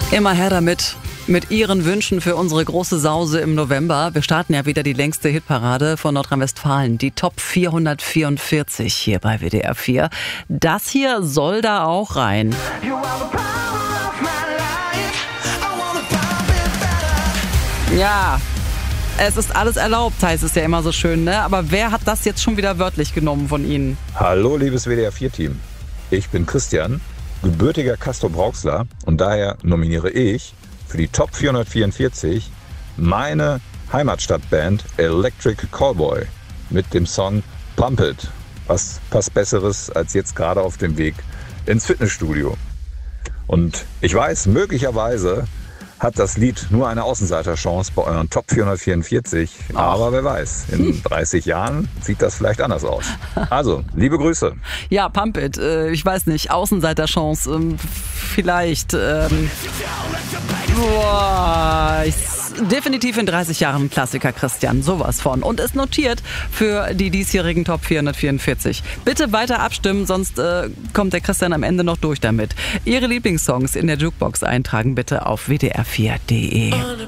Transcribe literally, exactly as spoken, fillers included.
Immer her damit, mit Ihren Wünschen für unsere große Sause im November. Wir starten ja wieder die längste Hitparade von Nordrhein-Westfalen, die Top vierhundertvierundvierzig hier bei W D R vier. Das hier soll da auch rein. Ja, es ist alles erlaubt, heißt es ja immer so schön, ne? Aber wer hat das jetzt schon wieder wörtlich genommen von Ihnen? Hallo, liebes W D R vier Team. Ich bin Christian, gebürtiger Castrop-Rauxler, und daher nominiere ich für die Top vierhundertvierundvierzig meine Heimatstadtband Electric Callboy mit dem Song Pump It. Was passt Besseres als jetzt gerade auf dem Weg ins Fitnessstudio? Und ich weiß, möglicherweise hat das Lied nur eine Außenseiterchance bei euren Top vierhundertvierundvierzig. Ach. Aber wer weiß, in dreißig Jahren sieht das vielleicht anders aus. Also, liebe Grüße. Ja, Pump It. Äh, ich weiß nicht, Außenseiterchance. Ähm, vielleicht. Ähm, boah, ich, definitiv in dreißig Jahren ein Klassiker, Christian. Sowas von. Und ist notiert für die diesjährigen Top vierhundertvierundvierzig. Bitte weiter abstimmen, sonst äh, kommt der Christian am Ende noch durch damit. Ihre Lieblingssongs in der Jukebox eintragen bitte auf w d r vier punkt d e.